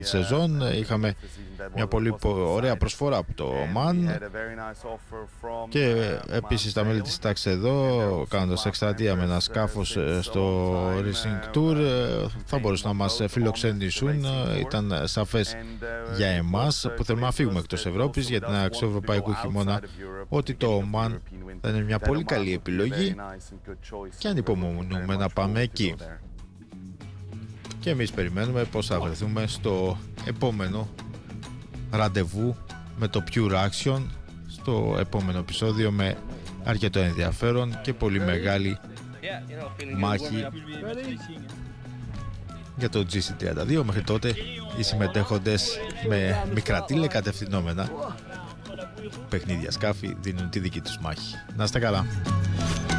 σεζόν. Είχαμε μια πολύ ωραία προσφορά από το Oman και επίσης τα μέλη της τάξης εδώ, κάνοντας εκστρατεία με ένα σκάφος στο Racing Tour, θα μπορούσαν να μας φιλοξενήσουν. Ήταν σαφές για εμάς που θέλουμε να φύγουμε εκτός Ευρώπης για την αξιοευρωπαϊκού χειμώνα ότι το Oman θα είναι μια πολύ καλή επιλογή και ανυπομονούμε να πάμε εκεί. Και εμείς περιμένουμε πώς θα βρεθούμε στο επόμενο ραντεβού με το Pure Action, στο επόμενο επεισόδιο με αρκετό ενδιαφέρον και πολύ μεγάλη μάχη για το GC32. Μέχρι τότε οι συμμετέχοντες με μικρά τηλεκατευθυνόμενα παιχνίδια σκάφη δίνουν τη δική τους μάχη. Να είστε καλά.